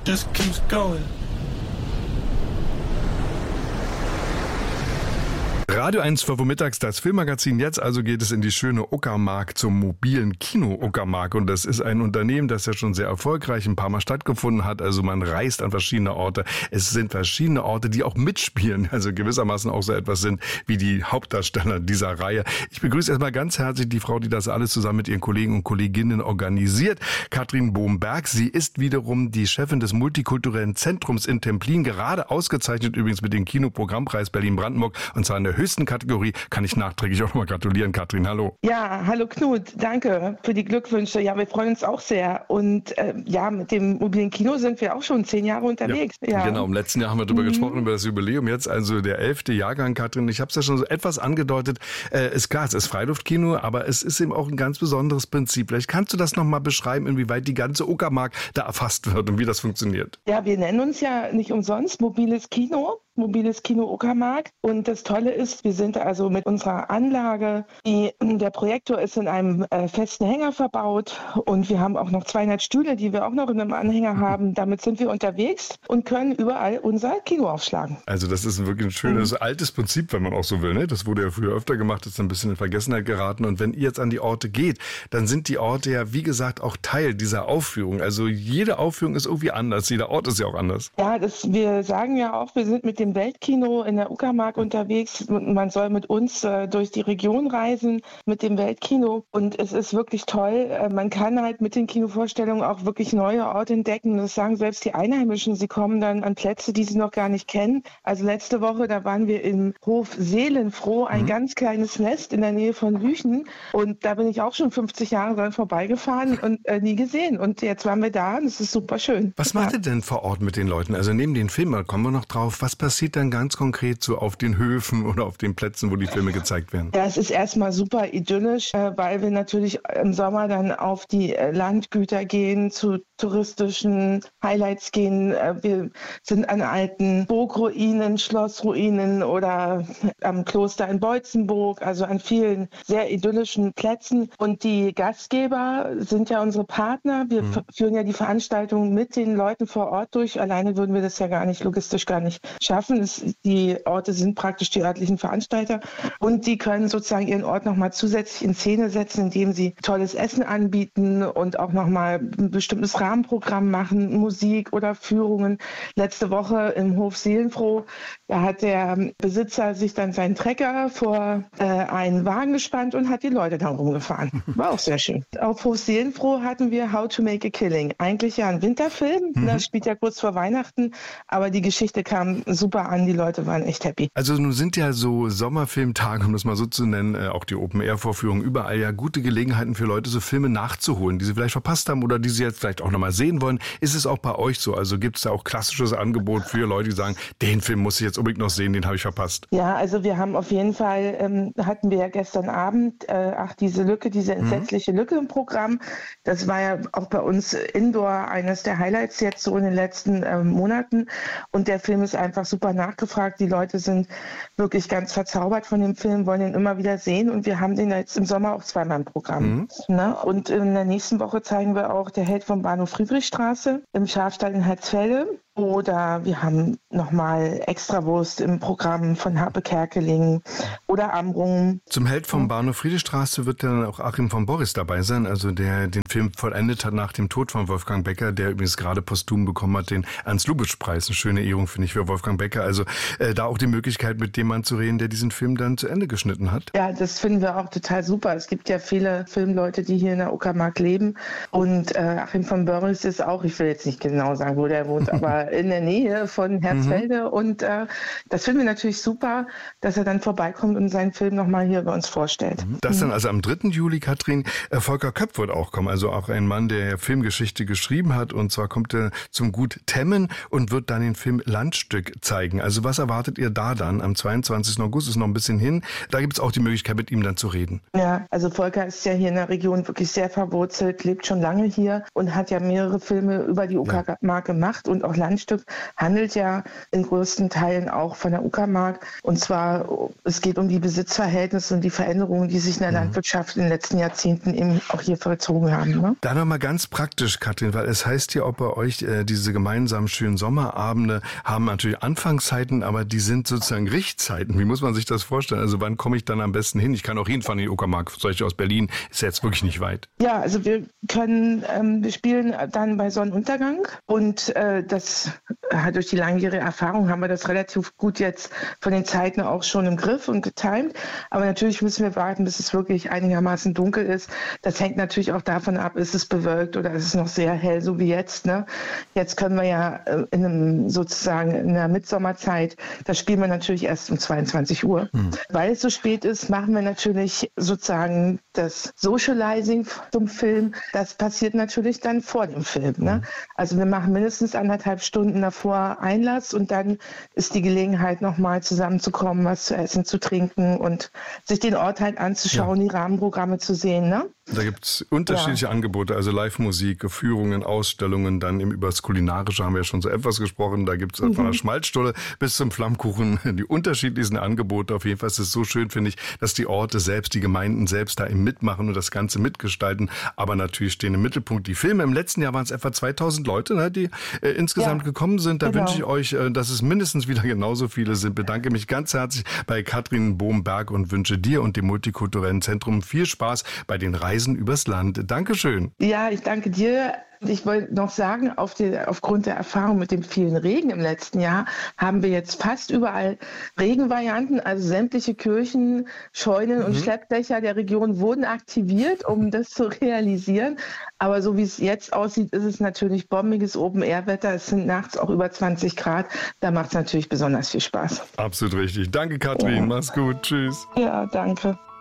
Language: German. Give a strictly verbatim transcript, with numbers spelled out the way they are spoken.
just keeps going. Radio eins vormittags, das Filmmagazin. Jetzt also geht es in die schöne Uckermark zum mobilen Kino Uckermark. Und das ist ein Unternehmen, das ja schon sehr erfolgreich ein paar Mal stattgefunden hat. Also man reist an verschiedene Orte. Es sind verschiedene Orte, die auch mitspielen. Also gewissermaßen auch so etwas sind wie die Hauptdarsteller dieser Reihe. Ich begrüße erstmal ganz herzlich die Frau, die das alles zusammen mit ihren Kollegen und Kolleginnen organisiert. Katrin Bohm-Berg. Sie ist wiederum die Chefin des Multikulturellen Zentrums in Templin. Gerade ausgezeichnet übrigens mit dem Kinoprogrammpreis Berlin-Brandenburg. Und zwar in der höchsten Kategorie. Kann ich nachträglich auch nochmal gratulieren, Katrin. Hallo. Ja, hallo Knut. Danke für die Glückwünsche. Ja, wir freuen uns auch sehr. Und äh, ja, mit dem mobilen Kino sind wir auch schon zehn Jahre unterwegs. Ja, ja. Genau, im letzten Jahr haben wir darüber mhm. gesprochen, über das Jubiläum. Jetzt also der elfte Jahrgang, Katrin. Ich habe es ja schon so etwas angedeutet. Äh, ist klar, es ist Freiluftkino, aber es ist eben auch ein ganz besonderes Prinzip. Vielleicht kannst du das nochmal beschreiben, inwieweit die ganze Uckermark da erfasst wird und wie das funktioniert. Ja, wir nennen uns ja nicht umsonst mobiles Kino. Mobiles Kino Uckermark. Und das Tolle ist, wir sind also mit unserer Anlage, die, der Projektor ist in einem äh, festen Hänger verbaut und wir haben auch noch zweihundert Stühle, die wir auch noch in einem Anhänger haben. Damit sind wir unterwegs und können überall unser Kino aufschlagen. Also das ist wirklich ein schönes, mhm. altes Prinzip, wenn man auch so will. Ne? Das wurde ja früher öfter gemacht, ist ein bisschen in Vergessenheit geraten. Und wenn ihr jetzt an die Orte geht, dann sind die Orte ja, wie gesagt, auch Teil dieser Aufführung. Also jede Aufführung ist irgendwie anders, jeder Ort ist ja auch anders. Ja, das, wir sagen ja auch, wir sind mit dem Weltkino in der Uckermark unterwegs. Man soll mit uns äh, durch die Region reisen mit dem Weltkino und es ist wirklich toll. Äh, man kann halt mit den Kinovorstellungen auch wirklich neue Orte entdecken. Das sagen selbst die Einheimischen. Sie kommen dann an Plätze, die sie noch gar nicht kennen. Also letzte Woche, da waren wir im Hof Seelenfroh, ein mhm. ganz kleines Nest in der Nähe von Lüchen und da bin ich auch schon fünfzig Jahre dran vorbeigefahren und äh, nie gesehen. Und jetzt waren wir da und es ist super schön. Was macht ihr denn vor Ort mit den Leuten? Also neben den Filmen, da kommen wir noch drauf. Was passiert dann ganz konkret so auf den Höfen oder auf den Plätzen, wo die Filme gezeigt werden? Ja, es ist erstmal super idyllisch, weil wir natürlich im Sommer dann auf die Landgüter gehen, zu touristischen Highlights gehen. Wir sind an alten Burgruinen, Schlossruinen oder am Kloster in Beutzenburg, also an vielen sehr idyllischen Plätzen. Und die Gastgeber sind ja unsere Partner. Wir mhm. führen ja die Veranstaltung mit den Leuten vor Ort durch. Alleine würden wir das ja gar nicht, logistisch gar nicht schaffen. Es, die Orte sind praktisch die örtlichen Veranstalter und die können sozusagen ihren Ort nochmal zusätzlich in Szene setzen, indem sie tolles Essen anbieten und auch nochmal ein bestimmtes Rahmenprogramm machen, Musik oder Führungen. Letzte Woche im Hof Seelenfroh, da hat der Besitzer sich dann seinen Trecker vor äh, einen Wagen gespannt und hat die Leute dann rumgefahren. War auch sehr schön. Auf Hof Seelenfroh hatten wir How to Make a Killing. Eigentlich ja ein Winterfilm, mhm. das spielt ja kurz vor Weihnachten, aber die Geschichte kam super an, die Leute waren echt happy. Also nun sind ja so Sommerfilmtage, um das mal so zu nennen, äh, auch die Open-Air-Vorführungen überall ja gute Gelegenheiten für Leute, so Filme nachzuholen, die sie vielleicht verpasst haben oder die sie jetzt vielleicht auch nochmal sehen wollen. Ist es auch bei euch so? Also gibt es da auch klassisches Angebot für Leute, die sagen, den Film muss ich jetzt unbedingt noch sehen, den habe ich verpasst? Ja, also wir haben auf jeden Fall, ähm, hatten wir ja gestern Abend, äh, ach diese Lücke, diese entsetzliche mhm. Lücke im Programm. Das war ja auch bei uns Indoor eines der Highlights jetzt so in den letzten äh, Monaten und der Film ist einfach super nachgefragt. Die Leute sind wirklich ganz verzaubert von dem Film, wollen ihn immer wieder sehen und wir haben den jetzt im Sommer auch zweimal im Programm. Mhm. Ne? Und in der nächsten Woche zeigen wir auch Der Held vom Bahnhof Friedrichstraße im Schafstall in Herzfelde. Oder wir haben nochmal Extrawurst im Programm von Harpe Kerkeling oder Amrum. Zum Held vom Bahnhof Friedrichstraße wird dann auch Achim von Borries dabei sein, also der den Film vollendet hat nach dem Tod von Wolfgang Becker, der übrigens gerade posthum bekommen hat, den Ernst-Lubitsch-Preis. Eine schöne Ehrung, finde ich, für Wolfgang Becker. Also äh, da auch die Möglichkeit, mit dem Mann zu reden, der diesen Film dann zu Ende geschnitten hat. Ja, das finden wir auch total super. Es gibt ja viele Filmleute, die hier in der Uckermark leben. Und äh, Achim von Borries ist auch, ich will jetzt nicht genau sagen, wo der wohnt, aber in der Nähe von Herzfelde. Mhm. Und äh, das finden wir natürlich super, dass er dann vorbeikommt und seinen Film nochmal hier bei uns vorstellt. Das dann also am dritten Juli, Katrin, äh, Volker Köpp wird auch kommen. Also auch ein Mann, der Filmgeschichte geschrieben hat. Und zwar kommt er zum Gut Temmen und wird dann den Film Landstück zeigen. Also was erwartet ihr da dann? Am zweiundzwanzigsten August ist noch ein bisschen hin. Da gibt es auch die Möglichkeit, mit ihm dann zu reden. Ja, also Volker ist ja hier in der Region wirklich sehr verwurzelt, lebt schon lange hier und hat ja mehrere Filme über die Uckermark ja. gemacht und auch Land Landstück handelt ja in größten Teilen auch von der Uckermark. Und zwar, es geht um die Besitzverhältnisse und die Veränderungen, die sich in der mhm. Landwirtschaft in den letzten Jahrzehnten eben auch hier vollzogen haben. Ne? Da nochmal ganz praktisch, Katrin, weil es heißt ja auch bei euch, äh, diese gemeinsamen schönen Sommerabende haben natürlich Anfangszeiten, aber die sind sozusagen Richtzeiten. Wie muss man sich das vorstellen? Also wann komme ich dann am besten hin? Ich kann auch hinfahren in die Uckermark, solche aus Berlin, ist jetzt wirklich nicht weit. Ja, also wir können, ähm, wir spielen dann bei Sonnenuntergang und äh, das äh, durch die langjährige Erfahrung haben wir das relativ gut jetzt von den Zeiten auch schon im Griff und getimt. Aber natürlich müssen wir warten, bis es wirklich einigermaßen dunkel ist. Das hängt natürlich auch davon ab, ist es bewölkt oder ist es noch sehr hell, so wie jetzt. Ne? Jetzt können wir ja äh, in einem sozusagen in der Mitsommerzeit, da spielen wir natürlich erst um zweiundzwanzig Uhr. Hm. Weil es so spät ist, machen wir natürlich sozusagen das Socializing zum Film. Das passiert natürlich dann vor dem Film. Ne? Also wir machen mindestens anderthalb Stunden davor Einlass und dann ist die Gelegenheit, nochmal zusammenzukommen, was zu essen, zu trinken und sich den Ort halt anzuschauen, ja. die Rahmenprogramme zu sehen. Ne? Da gibt es unterschiedliche ja. Angebote, also Live-Musik, Führungen, Ausstellungen, dann eben über das Kulinarische haben wir ja schon so etwas gesprochen. Da gibt es mhm. von der Schmalzstulle bis zum Flammkuchen die unterschiedlichsten Angebote. Auf jeden Fall ist es so schön, finde ich, dass die Orte selbst, die Gemeinden selbst da eben mitmachen und das Ganze mitgestalten. Aber natürlich stehen im Mittelpunkt die Filme. Im letzten Jahr waren es etwa zweitausend Leute, ne, die äh, insgesamt ja. gekommen sind. Da genau. wünsche ich euch, äh, dass es mindestens wieder genauso viele sind. Bedanke mich ganz herzlich bei Katrin Bohm-Berg und wünsche dir und dem Multikulturellen Zentrum viel Spaß bei den Reisen übers Land. Dankeschön. Ja, ich danke dir. Ich wollte noch sagen, auf die, aufgrund der Erfahrung mit dem vielen Regen im letzten Jahr haben wir jetzt fast überall Regenvarianten, also sämtliche Kirchen, Scheunen mhm. und Schleppdächer der Region wurden aktiviert, um das zu realisieren. Aber so wie es jetzt aussieht, ist es natürlich bombiges Open-Air-Wetter. Es sind nachts auch über zwanzig Grad. Da macht es natürlich besonders viel Spaß. Absolut richtig. Danke, Katrin. Ja. Mach's gut. Tschüss. Ja, danke.